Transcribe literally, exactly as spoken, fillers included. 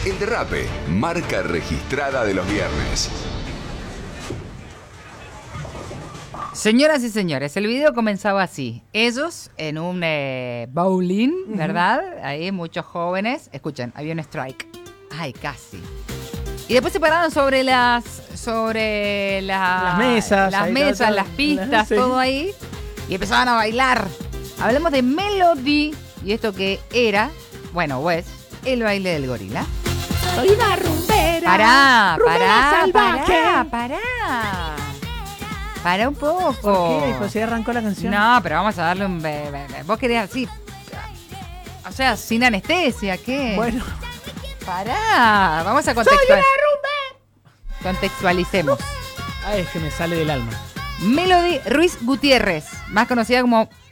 El Derrape, marca registrada de los viernes. Señoras y señores, el video comenzaba así. Ellos en un eh, bowling, ¿verdad? Uh-huh. Ahí muchos jóvenes. Escuchen, había un strike. Ay, casi. Y después se pararon sobre las sobre la, las mesas, las, mesas, todo, las pistas, las, sí. todo ahí. Y empezaban a bailar. Hablamos de Melody. Y esto que era, bueno, pues, el baile del gorila. Soy una rumbera. Pará, rumbera pará, salvaje. pará, pará. Para un poco. ¿Por qué? Pues ya arrancó la canción. No, pero vamos a darle un... Be, be, be. Vos querías así... O sea, sin anestesia, ¿qué? Bueno. Pará, vamos a contextualizar. Contextualicemos. Ah, es que me sale del alma. Melody Ruiz Gutiérrez, más conocida como